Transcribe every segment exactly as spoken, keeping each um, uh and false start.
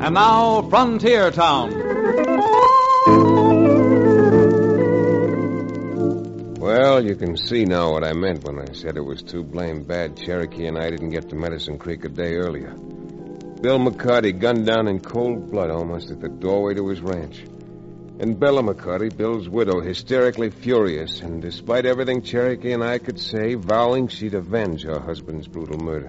And now, Frontier Town. Well, you can see now what I meant when I said it was too blame bad Cherokee and I didn't get to Medicine Creek a day earlier. Bill McCarty gunned down in cold blood almost at the doorway to his ranch. And Bella McCarty, Bill's widow, hysterically furious, and despite everything Cherokee and I could say, vowing she'd avenge her husband's brutal murder.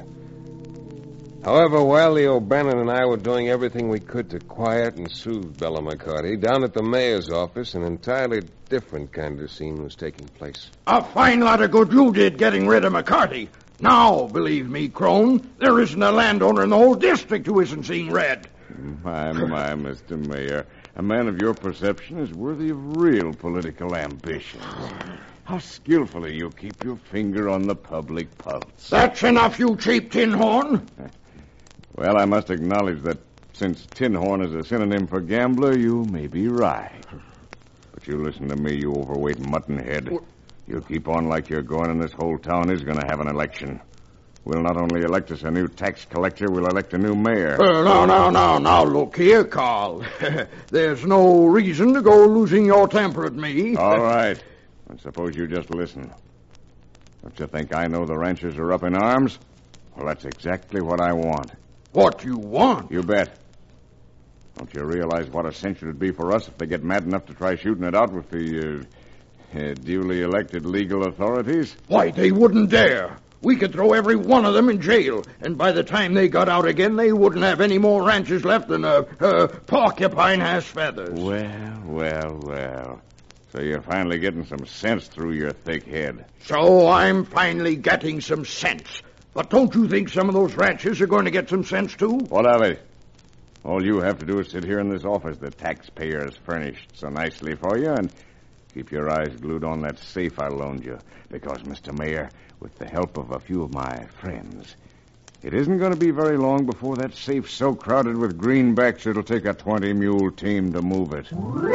However, while Leo Bannon and I were doing everything we could to quiet and soothe Bella McCarty, down at the mayor's office, an entirely different kind of scene was taking place. A fine lot of good you did getting rid of McCarty. Now, believe me, Crone, there isn't a landowner in the whole district who isn't seeing red. My, my, Mister Mayor. A man of your perception is worthy of real political ambitions. How skillfully you keep your finger on the public pulse. That's enough, you cheap tin horn. Well, I must acknowledge that since tin horn is a synonym for gambler, you may be right. But you listen to me, you overweight muttonhead. You keep on like you're going, and this whole town is going to have an election. We'll not only elect us a new tax collector, we'll elect a new mayor. Uh, no, no, no, now look here, Carl. There's no reason to go losing your temper at me. All right. And suppose you just listen. Don't you think I know the ranchers are up in arms? Well, that's exactly what I want. What you want? You bet. Don't you realize what a cinch it would be for us if they get mad enough to try shooting it out with the uh, uh, duly elected legal authorities? Why, they wouldn't dare. We could throw every one of them in jail, and by the time they got out again, they wouldn't have any more ranches left than a, a porcupine has feathers. Well, well, well. So you're finally getting some sense through your thick head. So I'm finally getting some sense. But don't you think some of those ranchers are going to get some sense, too? What of it? All you have to do is sit here in this office the taxpayers furnished so nicely for you and keep your eyes glued on that safe I loaned you. Because, Mister Mayor, with the help of a few of my friends, it isn't going to be very long before that safe's so crowded with greenbacks it'll take a twenty-mule team to move it.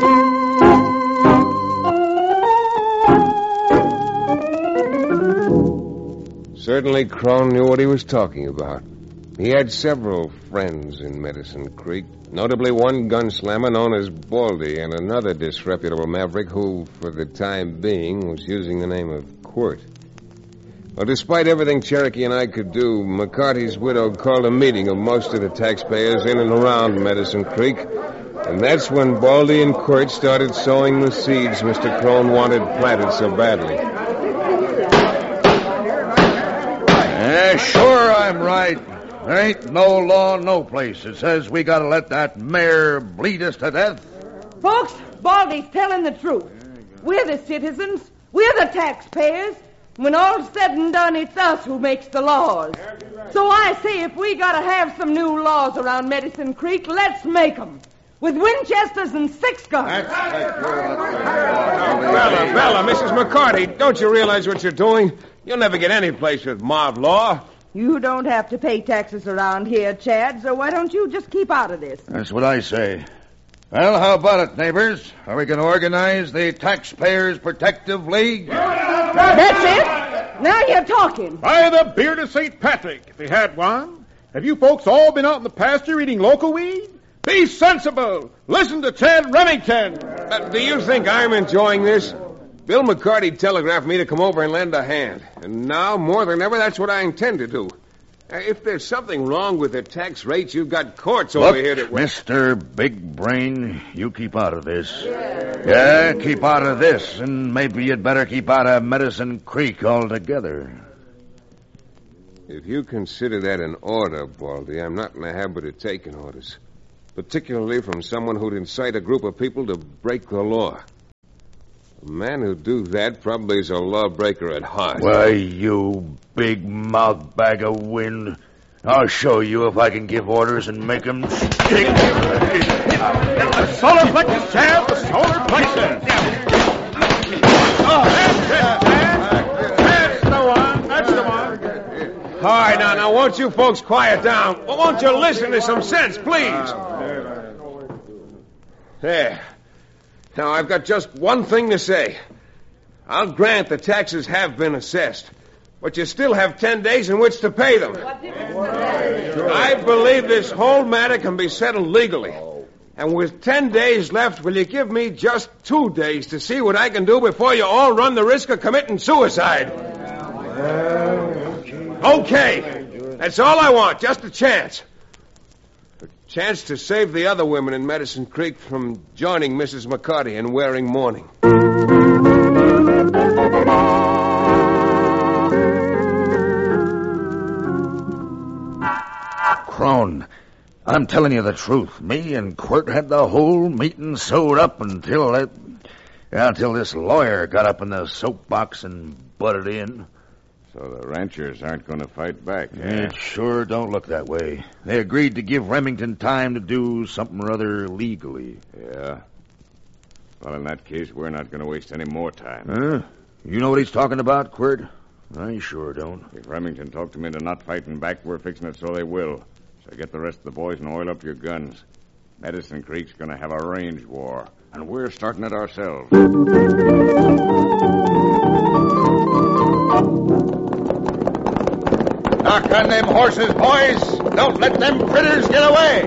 Certainly, Crone knew what he was talking about. He had several friends in Medicine Creek, notably one gunslammer known as Baldy and another disreputable maverick who, for the time being, was using the name of Quirt. Well, despite everything Cherokee and I could do, McCarty's widow called a meeting of most of the taxpayers in and around Medicine Creek, and that's when Baldy and Quirt started sowing the seeds Mister Crone wanted planted so badly. Yeah, sure I'm right. There ain't no law no place that says we gotta let that mare bleed us to death. Folks, Baldy's telling the truth. We're the citizens. We're the taxpayers. When all's said and done, it's us who makes the laws. So I say if we gotta have some new laws around Medicine Creek, let's make them. With Winchesters and six guns. Bella, Bella, Missus McCarty, don't you realize what you're doing? You'll never get any place with mob law. You don't have to pay taxes around here, Chad, so why don't you just keep out of this? That's what I say. Well, how about it, neighbors? Are we going to organize the Taxpayers Protective League? That's it. Now you're talking. By the beard of Saint Patrick, if he had one. Have you folks all been out in the pasture eating local weed? Be sensible. Listen to Chad Remington. Uh, do you think I'm enjoying this? Bill McCarty telegraphed me to come over and lend a hand. And now, more than ever, that's what I intend to do. Uh, if there's something wrong with the tax rates, you've got courts Look, over here that... Mister Big Brain, you keep out of this. Yeah. yeah, keep out of this, and maybe you'd better keep out of Medicine Creek altogether. If you consider that an order, Baldy, I'm not in the habit of taking orders. Particularly from someone who'd incite a group of people to break the law. A man who'd do that probably is a lawbreaker at heart. Why, you big mouth bag of wind. I'll show you if I can give orders and make them stick. The solar plexus, Chad, the solar plexus. Oh, that's it, Chad. That's the one. That's the one. All right, now, now, won't you folks quiet down? Well, won't you listen to some sense, please? There. Now, I've got just one thing to say. I'll grant the taxes have been assessed. But you still have ten days in which to pay them. I believe this whole matter can be settled legally. And with ten days left, will you give me just two days to see what I can do before you all run the risk of committing suicide? Okay. That's all I want, just a chance. A chance to save the other women in Medicine Creek from joining Missus McCarty in wearing mourning. Crone, I'm telling you the truth. Me and Quirt had the whole meeting sewed up until that, until this lawyer got up in the soapbox and butted in. So the ranchers aren't going to fight back, eh? It sure don't look that way. They agreed to give Remington time to do something or other legally. Yeah. Well, in that case, we're not going to waste any more time. Huh? You know what he's talking about, Quirt? I sure don't. If Remington talked them into not fighting back, we're fixing it so they will. So get the rest of the boys and oil up your guns. Medicine Creek's going to have a range war, and we're starting it ourselves. Knock on them horses, boys. Don't let them critters get away.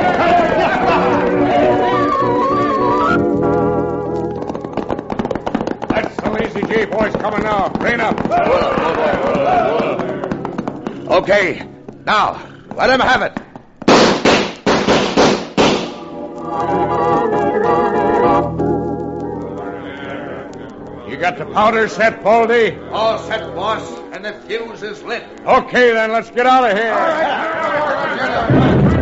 That's the Lazy J boys coming now. Rein up. Okay, now, let him have it. You got the powder set, Baldy? All set, boss, and the fuse is lit. Okay, then, let's get out of here.